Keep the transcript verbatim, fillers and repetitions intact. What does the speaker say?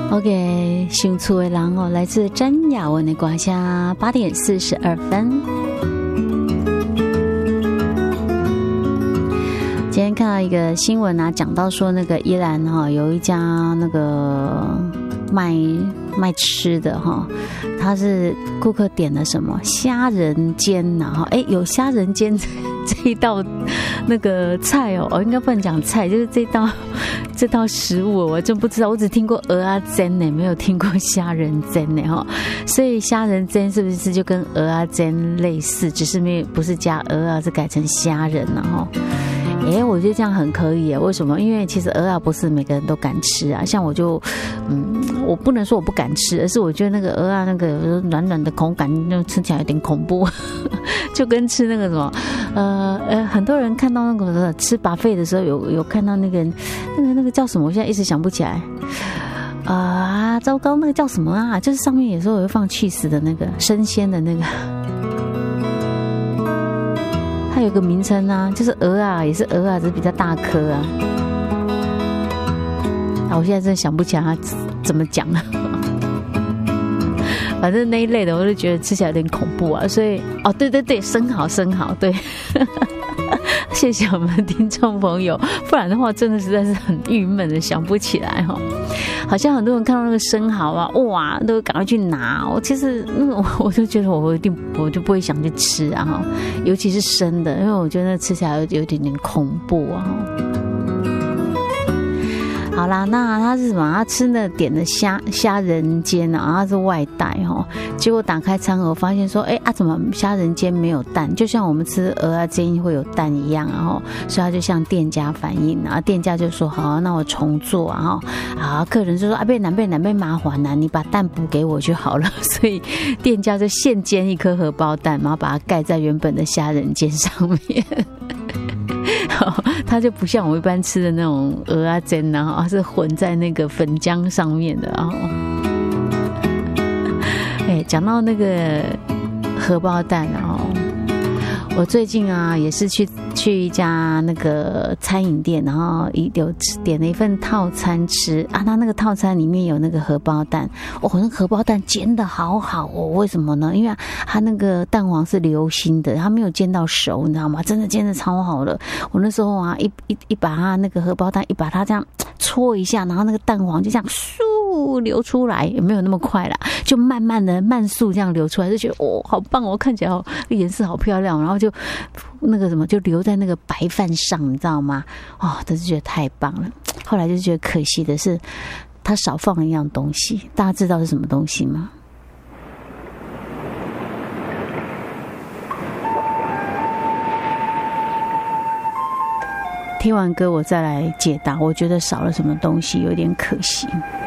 OK， 想厝的人哦，来自詹雅雯的歌声，八点四十二分。今天看到一个新闻啊，讲到说那个宜兰哈有一家那个卖卖吃的哈，他是顾客点了什么虾仁煎呐哈，哎有虾仁煎这一道那个菜哦，我应该不能讲菜，就是这道这道食物我真不知道，我只听过蚵仔煎呢，没有听过虾仁煎呢哈，所以虾仁煎是不是就跟蚵仔煎类似，只是没有不是加蚵仔，是改成虾仁了哈。哎，我觉得这样很可以耶。为什么？因为其实蚵仔不是每个人都敢吃啊。像我就，嗯，我不能说我不敢吃，而是我觉得那个蚵仔那个软软的口感，那吃起来有点恐怖，就跟吃那个什么，呃呃，很多人看到那个吃 buffet 的时候，有有看到那个那个那个叫什么？我现在一时想不起来。啊，糟糕，那个叫什么啊？就是上面有时候会放 cheese 的那个生鲜的那个。它有个名称啊，就是鹅啊，也是鹅啊，只是比较大颗啊。啊，我现在真的想不起来它怎么讲了。反正那一类的，我就觉得吃起来有点恐怖啊。所以，哦，对对对，生蚝，生蚝，对。谢谢我们的听众朋友，不然的话，真的实在是很郁闷的，想不起来哈、哦。好像很多人看到那个生蚝啊，哇，都赶快去拿。我其实那个，我就觉得我一定我就不会想去吃啊哈，尤其是生的，因为我觉得那吃起来有有点点恐怖啊。好啦，那他是什么？他吃的点的虾虾仁煎啊，他是外带哈。结果打开餐盒发现说，哎啊，怎么虾仁煎没有蛋？就像我们吃蚵仔煎会有蛋一样啊哈。所以他就向店家反映，然后店家就说好，那我重做啊哈。好，客人就说啊，被难被难被麻烦呐，你把蛋补给我就好了。所以店家就现煎一颗荷包蛋，然后把它盖在原本的虾仁煎上面。它就不像我一般吃的那种蚵仔煎啊，它是混在那个粉浆上面的啊。哎，讲到那个荷包蛋啊，我最近啊也是去去一家那个餐饮店，然后有点了一份套餐吃啊，它那个套餐里面有那个荷包蛋，哦，那个荷包蛋煎的好好哦，为什么呢？因为它那个蛋黄是流心的，它没有煎到熟，你知道吗？真的煎的超好的。我那时候啊，一一一把它那个荷包蛋一把它这样搓一下，然后那个蛋黄就这样嗖流出来，也没有那么快啦，就慢慢的慢速这样流出来，就觉得哦，好棒哦，看起来好颜色好漂亮，然后就那个什么就流在那个白饭上，你知道吗？哦，真是觉得太棒了。后来就觉得可惜的是，它少放了一样东西，大家知道是什么东西吗？听完歌我再来解答，我觉得少了什么东西，有点可惜。